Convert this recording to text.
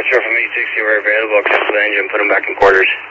dispatcher from 860, we're available. Cancel the engine, put them back in quarters.